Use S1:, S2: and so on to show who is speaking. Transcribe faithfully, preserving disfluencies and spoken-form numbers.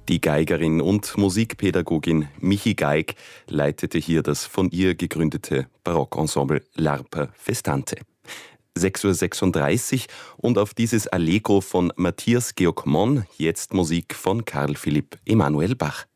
S1: Die Geigerin und Musikpädagogin Michi Geig leitete hier das von ihr gegründete Barockensemble L'Arpa Festante. sechs Uhr sechsunddreißig und auf dieses Allegro von Matthias Georg Monn jetzt Musik von Karl Philipp Emanuel Bach.